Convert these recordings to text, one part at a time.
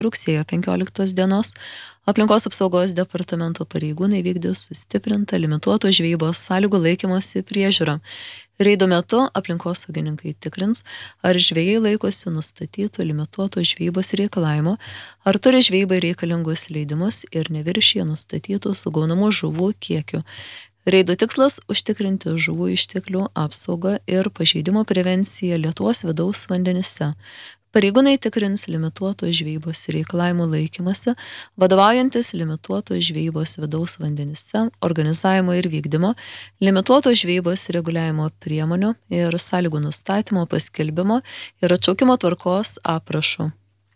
Rugsėjo 15 dienos Aplinkos apsaugos departamento pareigūnai vykdė sustiprintą limituotos žvejybos sąlygų laikymosi priežiūrą. Reido metu aplinkosaugininkai tikrins, ar žvejai laikosi nustatytų limituotos žvejybos reikalavimo, ar turi žvejybai reikalingus leidimus ir neviršija nustatytų sugaunamų žuvų kiekių. Reido tikslas - užtikrinti žuvų išteklių apsaugą ir pažeidimo prevenciją Lietuvos vidaus vandenyse. Pareigūnai tikrins limituotos žvejybos reikalavimų laikymasi, vadovaujantis limituotos žvejybos vidaus vandenyse, organizavimo ir vykdymo, limituotos žvejybos reguliavimo priemonių ir sąlygų nustatymo paskelbimo ir atšaukimo tvarkos aprašų.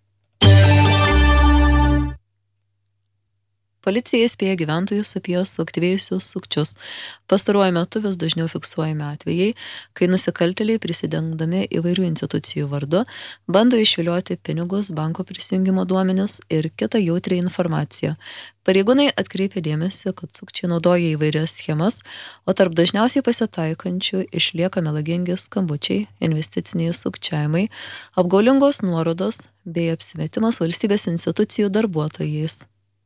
Policija įspėja gyventojus apie suaktyvėjusius sukčius. Pastaruoju metu vis dažniau fiksuojami atvejai, kai nusikaltėliai prisidengdami įvairių institucijų vardu bando išvilioti pinigus, banko prisijungimo duomenis ir kitą jautrią informaciją. Pareigūnai atkreipia dėmesį, kad sukčiai naudoja įvairias schemas, o tarp dažniausiai pasitaikančių išlieka melagingi skambučiai, investiciniai sukčiavimai, apgaulingos nuorodos bei apsimetimas valstybės institucijų darbuotojais.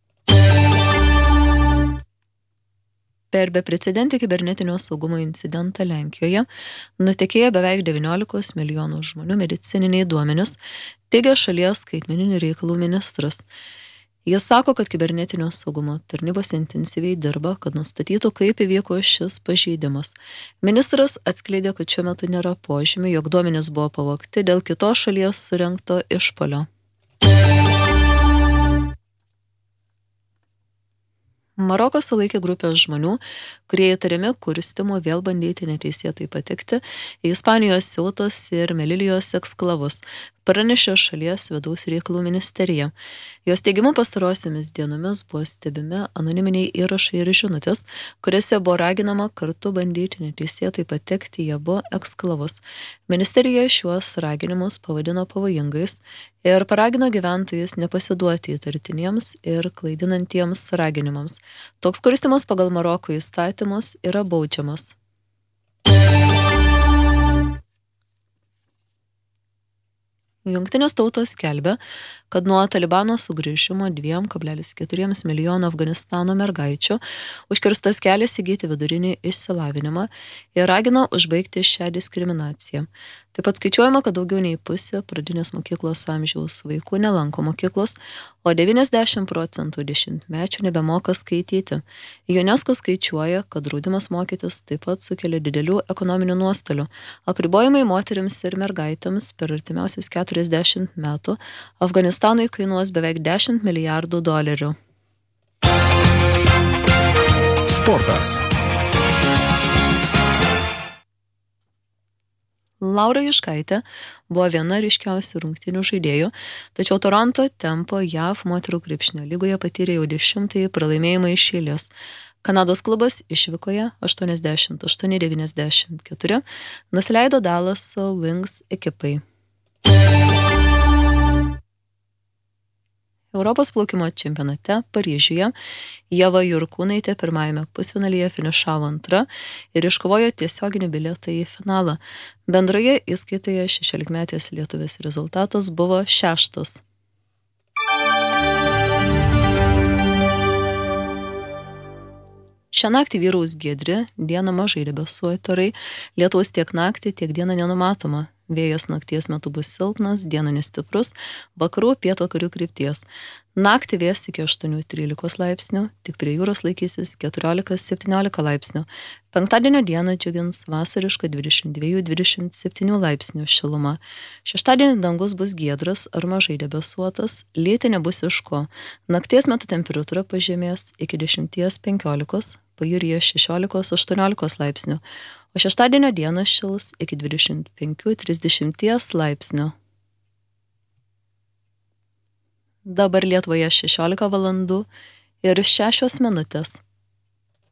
Per beprecedentį kibernetinio saugumo incidentą Lenkijoje nutekėjo beveik 19 milijonų žmonių medicininiai duomenys, teigia šalies skaitmeninių reikalų ministras. Jis sako, kad kibernetinio saugumo tarnybos intensyviai dirba, kad nustatytų, kaip įvyko šis pažeidimas. Ministras atskleidė, kad šiuo metu nėra požymių, jog duomenys buvo pavogti dėl kitos šalies surengto išpuolio. Marokas sulaikė grupę žmonių, kurie įtariami kurstymu vėl bandyti neteisėtai patekti į Ispanijos Ceutos ir Melilijos eksklavus, pranešė šalies vidaus reikalų ministerija. Jos teigimu pastarosiomis dienomis buvo stebimi anoniminiai įrašai ir žinutės, kuriuose buvo raginama kartu bandyti neteisėtai patekti į abu eksklavus. Ministerija šiuos raginimus pavadino pavojingais ir paragino gyventojus nepasiduoti įtartiniems ir klaidinantiems raginimams. Toks kurstymas pagal Maroko įstatymus yra baudžiamas. Jungtinės tautos skelbia, kad nuo Talibano sugrįžimo 2,4 milijono Afganistano mergaičių užkirstas kelias įgyti vidurinį išsilavinimą ir ragina užbaigti šią diskriminaciją. Taip pat skaičiuojama, kad daugiau nei pusė pradinės mokyklos amžiaus vaikų nelanko mokyklos, o 90% dešimtmečių nebemoka skaityti. UNESCO skaičiuoja, kad draudimas mokytis taip pat sukelia didelių ekonominių nuostolių. Apribojimai moterims ir mergaitėms per artimiausius 40 metų Afganistanui kainuos beveik $10 milijardų. Sportas. Laura Juškaitė buvo viena ryškiausių rungtynių žaidėjų, tačiau Toronto Tempo JAV moterų krepšinio lygoje patyrė jau 10-ąjį pralaimėjimą iš eilės. Kanados klubas išvykoje 88-94 nusileido Dallaso Wings ekipai. Europos plaukimo čempionate Paryžiuje Ieva Jurkūnaitė pirmajame pusfinalyje finišavo antra ir iškovojo tiesioginį bilietą į finalą. Bendroje įskaitoje 16-metės lietuvės rezultatas buvo 6. Šią naktį vyraus giedri, dieną mažai debesuoti orai, lietaus tiek naktį, tiek dieną nenumatoma. Vėjas nakties metu bus silpnas, dieną nestiprus, vakarų pietvakarių krypties. Naktį vėjas iki 8-13 laipsnių, tik prie jūros laikysis 14-17 laipsnių. Penktadienio dieną džiugins vasariška 22-27 laipsnių šiluma. Šeštadienį dangus bus giedras ar mažai debesuotas, lytį nebus iš ko. Nakties metu temperatūra pažemės iki 10-15, pajūryje 16-18 laipsnių. O šeštadienio dieną šils iki 25-30 laipsnių. Dabar Lietuvoje 16 valandų ir 6 minutės.